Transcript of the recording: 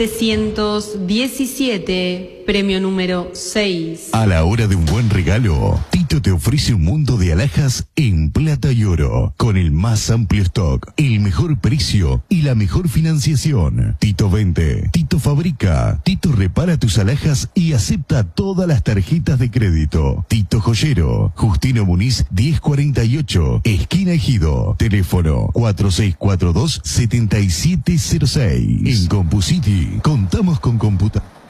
717, premio número 6. A la hora de un buen regalo, Tito te ofrece un mundo de alhajas en plata y oro, con el más amplio stock, el mejor precio y la mejor financiación. Tito vende, Tito fabrica, Tito repara tus alhajas y acepta todas las tarjetas de crédito. Tito Joyero, Justino Muniz 1048, esquina Ejido, teléfono 4642-7706. En CompuCity contamos con computadores.